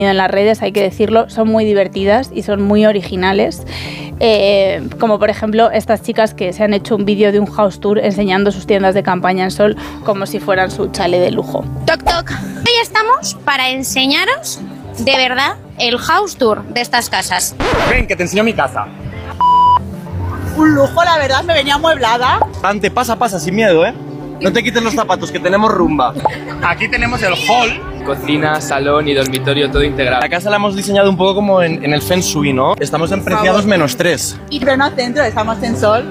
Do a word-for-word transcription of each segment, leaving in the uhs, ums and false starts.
en las redes, hay que decirlo, son muy divertidas y son muy originales. Eh, como por ejemplo estas chicas que se han hecho un vídeo de un house tour enseñando sus tiendas de campaña en Sol como si fueran su chale de lujo. Toc toc. Hoy estamos para enseñaros de verdad el house tour de estas casas. Ven, que te enseño mi casa. Un lujo, la verdad, me venía amueblada. Ante, pasa, pasa, sin miedo, ¿eh? No te quites los zapatos, que tenemos rumba. Aquí tenemos el hall. Cocina, salón y dormitorio todo integral. La casa la hemos diseñado un poco como en, en el Feng Shui, ¿no? Estamos en preciados menos tres. Y pleno centro, estamos en Sol.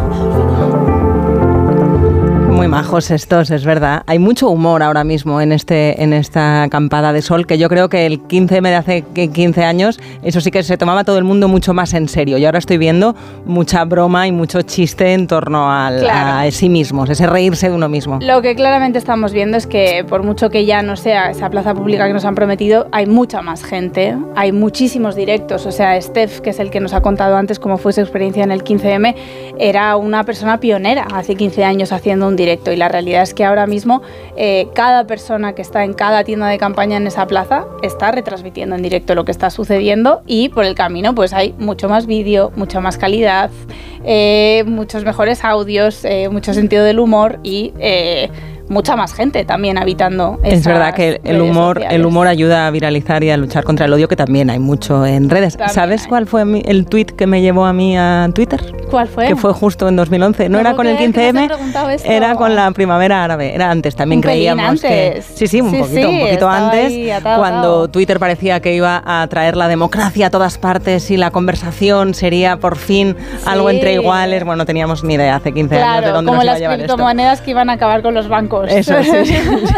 Muy majos estos, es verdad. Hay mucho humor ahora mismo en este en esta acampada de Sol, que yo creo que el quince eme de hace quince años, eso sí que se tomaba todo el mundo mucho más en serio. Y ahora estoy viendo mucha broma y mucho chiste en torno al, claro. a sí mismos, ese reírse de uno mismo. Lo que claramente estamos viendo es que por mucho que ya no sea esa plaza pública que nos han prometido, hay mucha más gente, hay muchísimos directos. O sea, Steph, que es el que nos ha contado antes cómo fue su experiencia en el quince eme, era una persona pionera hace quince años haciendo un directo. Y la realidad es que ahora mismo eh, cada persona que está en cada tienda de campaña en esa plaza está retransmitiendo en directo lo que está sucediendo, y por el camino pues hay mucho más vídeo, mucha más calidad, eh, muchos mejores audios, eh, mucho sentido del humor y eh, mucha más gente también habitando. Es verdad que el humor, el humor ayuda a viralizar y a luchar contra el odio, que también hay mucho en redes. También ¿Sabes hay. cuál fue el tuit que me llevó a mí a Twitter? ¿Cuál fue? Que fue justo en dos mil once. No, no era con el quince eme, era con la primavera árabe. Era antes, también un creíamos antes. que... Sí, sí, un sí, poquito, sí, un poquito antes, atado, cuando atado. Twitter parecía que iba a traer la democracia a todas partes y la conversación sería por fin sí. algo entre iguales. Bueno, no teníamos ni idea hace quince claro, años de dónde como nos iba a llevar esto. Como las criptomonedas que iban a acabar con los bancos. Eso, sí.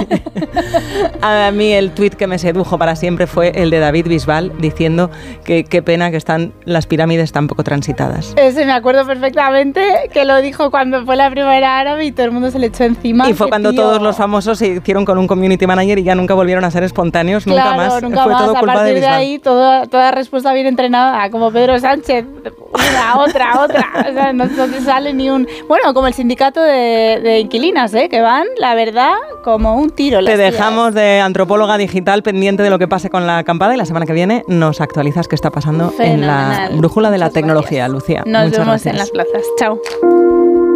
A mí el tuit que me sedujo para siempre fue el de David Bisbal diciendo que qué pena que están las pirámides tan poco transitadas. Ese me acuerdo perfectamente, que lo dijo cuando fue la primavera árabe y todo el mundo se le echó encima. Y fue cuando tío. todos los famosos se hicieron con un community manager y ya nunca volvieron a ser espontáneos, claro, nunca más. Nunca fue más. todo a culpa partir de, de ahí todo, toda respuesta bien entrenada, como Pedro Sánchez, una, otra, otra. O sea, no, no te sale ni un... Bueno, como el sindicato de, de inquilinas, ¿eh? Que van, la verdad, como un tiro. Te dejamos de antropóloga digital pendiente de lo que pase con la acampada, y la semana que viene nos actualizas qué está pasando Fenomenal. en la brújula de la Muchas tecnología, gracias. Lucía. Nos Muchas vemos gracias. en las plazas. Chao.